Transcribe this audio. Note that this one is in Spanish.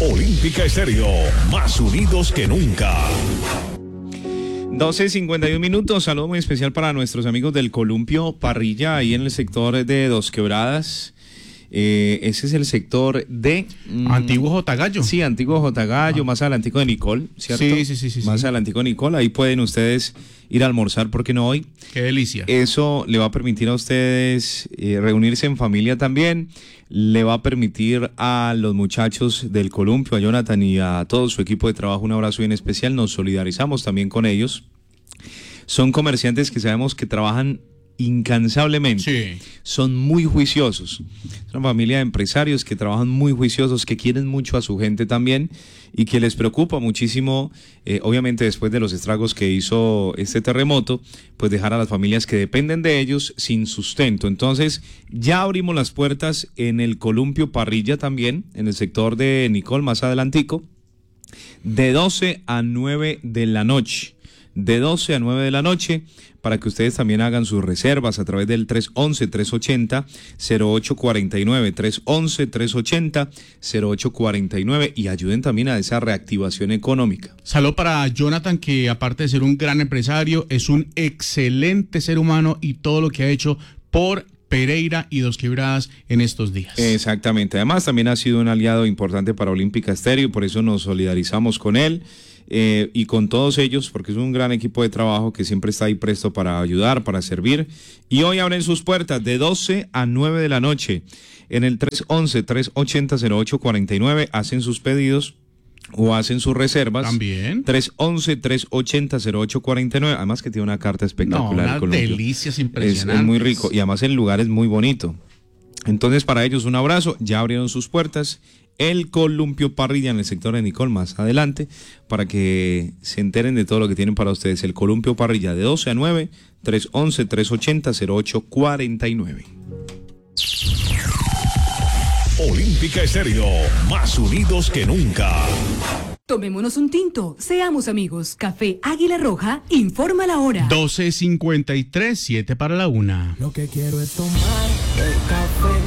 Olímpica Estéreo, más unidos que nunca. 12:51 minutos, saludo muy especial para nuestros amigos del Columpio Parrilla, ahí en el sector de Dos Quebradas. Ese es el sector de... Antiguo Jotagallo. Sí, Antiguo Jotagallo, más adelantico de Nicol, ¿cierto? Sí. Más adelantico de Nicol, ahí pueden ustedes ir a almorzar, ¿por qué no hoy? Qué delicia. Eso le va a permitir a ustedes reunirse en familia también, le va a permitir a los muchachos del Columpio, a Jonathan y a todo su equipo de trabajo un abrazo bien especial, nos solidarizamos también con ellos. Son comerciantes que sabemos que trabajan incansablemente, Sí. son muy juiciosos, es una familia de empresarios que trabajan muy juiciosos, que quieren mucho a su gente también y que les preocupa muchísimo, obviamente después de los estragos que hizo este terremoto, pues dejar a las familias que dependen de ellos sin sustento. Entonces ya abrimos las puertas en el Columpio Parrilla también, en el sector de Nicol más adelantico, de 12 a 9 de la noche. De 12 a 9 de la noche, para que ustedes también hagan sus reservas a través del 311-380-0849, 311-380-0849 y ayuden también a esa reactivación económica. Saludo para Jonathan, que aparte de ser un gran empresario, es un excelente ser humano y todo lo que ha hecho por Pereira y Dos Quebradas en estos días. Exactamente, además también ha sido un aliado importante para Olímpica Estéreo, por eso nos solidarizamos con él. Y con todos ellos, porque es un gran equipo de trabajo que siempre está ahí presto para ayudar, para servir. Y hoy abren sus puertas de 12 a 9 de la noche en el 311-380-0849. Hacen sus pedidos o hacen sus reservas. También. 311-380-0849. Además que tiene una carta espectacular. No, una delicia, es impresionante. Es muy rico y además el lugar es muy bonito. Entonces para ellos un abrazo, ya abrieron sus puertas. El Columpio Parrilla en el sector de Nicol más adelante para que se enteren de todo lo que tienen para ustedes. El Columpio Parrilla de 12 a 9, 311-380-0849. Olímpica Estéreo, más unidos que nunca. Tomémonos un tinto, seamos amigos. Café Águila Roja, informa la hora. 12:53, 7 para la 1. Lo que quiero es tomar el café.